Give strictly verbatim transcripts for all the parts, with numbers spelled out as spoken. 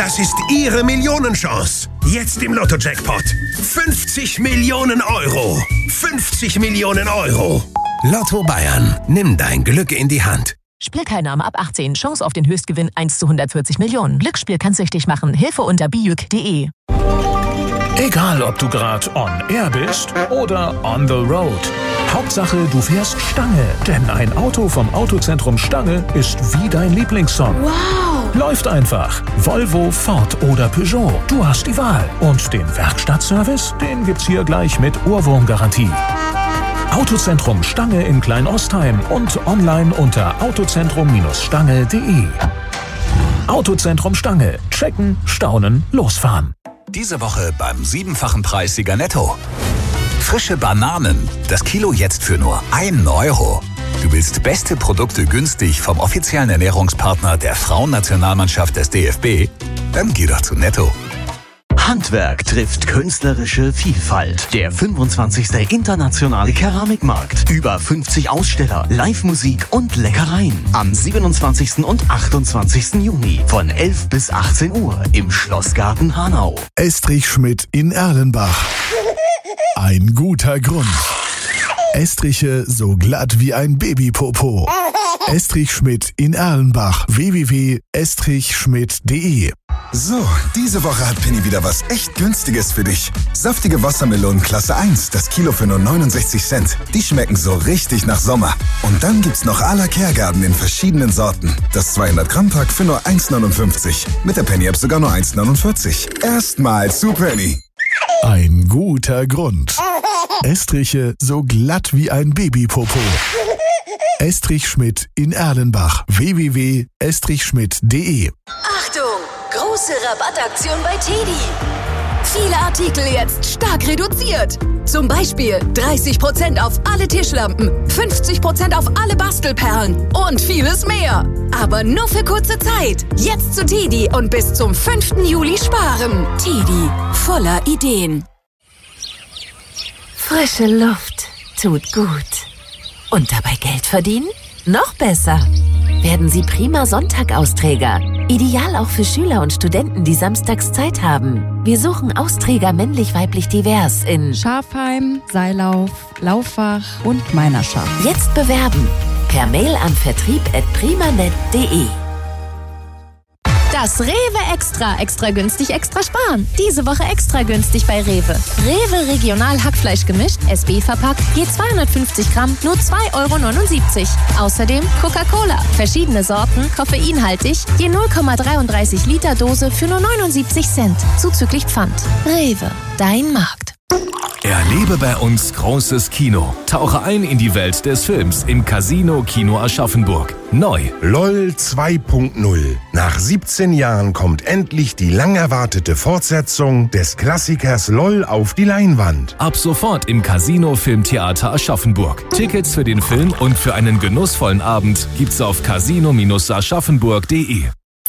Das ist Ihre Millionenchance. Jetzt im Lotto-Jackpot. fünfzig Millionen Euro. fünfzig Millionen Euro. Lotto Bayern. Nimm dein Glück in die Hand. Spielteilnahme ab achtzehn. Chance auf den Höchstgewinn eins zu hundertvierzig Millionen. Glücksspiel kann süchtig machen. Hilfe unter bijuk punkt de. Egal, ob du gerade on air bist oder on the road. Hauptsache, du fährst Stange. Denn ein Auto vom Autozentrum Stange ist wie dein Lieblingssong. Wow! Läuft einfach. Volvo, Ford oder Peugeot. Du hast die Wahl. Und den Werkstattservice, den gibt's hier gleich mit Ohrwurmgarantie. Autozentrum Stange in Kleinostheim und online unter autozentrum Stange punkt de. Autozentrum Stange. Checken, staunen, losfahren. Diese Woche beim siebenfachen Preissieger Netto. Frische Bananen. Das Kilo jetzt für nur ein Euro. Du willst beste Produkte günstig vom offiziellen Ernährungspartner der Frauennationalmannschaft des D F B? Dann geh doch zu Netto. Handwerk trifft künstlerische Vielfalt. Der fünfundzwanzigste Internationale Keramikmarkt. Über fünfzig Aussteller, Live-Musik und Leckereien. Am siebenundzwanzigsten und achtundzwanzigsten Juni von elf bis achtzehn Uhr im Schlossgarten Hanau. Estrich Schmidt in Erlenbach. Ein guter Grund. Estriche so glatt wie ein Babypopo. Estrich Schmidt in Erlenbach. w w w punkt estrich schmidt punkt de. So, diese Woche hat Penny wieder was echt Günstiges für dich. Saftige Wassermelonen Klasse eins, das Kilo für nur neunundsechzig Cent. Die schmecken so richtig nach Sommer. Und dann gibt's noch à la Kehrgarten in verschiedenen Sorten. Das zweihundert Gramm Pack für nur eins neunundfünfzig. Mit der Penny-App sogar nur eins neunundvierzig. Erstmal zu Penny. Ein guter Grund. Estriche so glatt wie ein Babypopo. Estrich Schmidt in Erlenbach. w w w punkt estrich schmidt punkt de. Achtung! Große Rabattaktion bei Teddy. Viele Artikel jetzt stark reduziert. Zum Beispiel dreißig Prozent auf alle Tischlampen, fünfzig Prozent auf alle Bastelperlen und vieles mehr. Aber nur für kurze Zeit. Jetzt zu Teddy und bis zum fünften Juli sparen. Teddy, voller Ideen. Frische Luft tut gut. Und dabei Geld verdienen? Noch besser. Werden Sie prima Sonntag-Austräger. Ideal auch für Schüler und Studenten, die samstags Zeit haben. Wir suchen Austräger männlich-weiblich divers in Schafheim, Seilauf, Lauffach und Meinerschaft. Jetzt bewerben. Per Mail an vertrieb at primanet punkt de. Das Rewe Extra. Extra günstig, extra sparen. Diese Woche extra günstig bei Rewe. Rewe Regional Hackfleisch gemischt, S B verpackt, je zweihundertfünfzig Gramm, nur zwei Euro neunundsiebzig. Außerdem Coca-Cola. Verschiedene Sorten, koffeinhaltig, je null Komma dreiunddreißig Liter Dose für nur neunundsiebzig Cent. Zuzüglich Pfand. Rewe, dein Markt. Erlebe bei uns großes Kino. Tauche ein in die Welt des Films im Casino Kino Aschaffenburg. Neu. LOL zwei Punkt null. Nach siebzehn Jahren kommt endlich die lang erwartete Fortsetzung des Klassikers LOL auf die Leinwand. Ab sofort im Casino Filmtheater Aschaffenburg. Tickets für den Film und für einen genussvollen Abend gibt's auf casino aschaffenburg punkt de.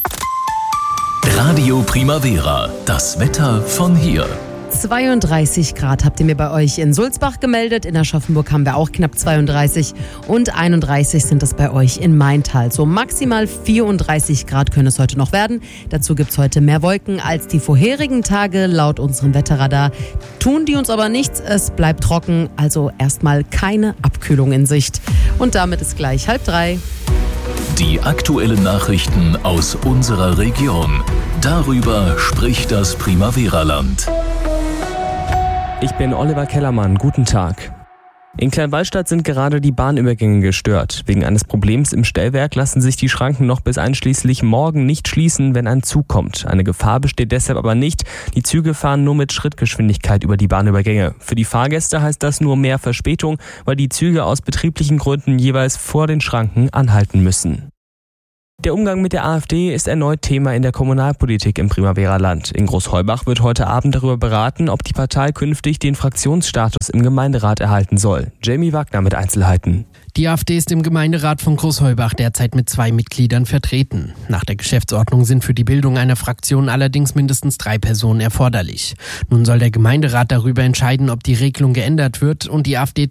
Radio Primavera. Das Wetter von hier. zweiunddreißig Grad habt ihr mir bei euch in Sulzbach gemeldet. In Aschaffenburg haben wir auch knapp zweiunddreißig und einunddreißig sind es bei euch in Maintal. So maximal vierunddreißig Grad können es heute noch werden. Dazu gibt es heute mehr Wolken als die vorherigen Tage. Laut unserem Wetterradar tun die uns aber nichts. Es bleibt trocken, also erstmal keine Abkühlung in Sicht. Und damit ist gleich halb drei. Die aktuellen Nachrichten aus unserer Region. Darüber spricht das Primavera-Land. Ich bin Oliver Kellermann, guten Tag. In Kleinwallstadt sind gerade die Bahnübergänge gestört. Wegen eines Problems im Stellwerk lassen sich die Schranken noch bis einschließlich morgen nicht schließen, wenn ein Zug kommt. Eine Gefahr besteht deshalb aber nicht. Die Züge fahren nur mit Schrittgeschwindigkeit über die Bahnübergänge. Für die Fahrgäste heißt das nur mehr Verspätung, weil die Züge aus betrieblichen Gründen jeweils vor den Schranken anhalten müssen. Der Umgang mit der AfD ist erneut Thema in der Kommunalpolitik im Primavera-Land. In Großheubach wird heute Abend darüber beraten, ob die Partei künftig den Fraktionsstatus im Gemeinderat erhalten soll. Jamie Wagner mit Einzelheiten. Die AfD ist im Gemeinderat von Großheubach derzeit mit zwei Mitgliedern vertreten. Nach der Geschäftsordnung sind für die Bildung einer Fraktion allerdings mindestens drei Personen erforderlich. Nun soll der Gemeinderat darüber entscheiden, ob die Regelung geändert wird und die AfD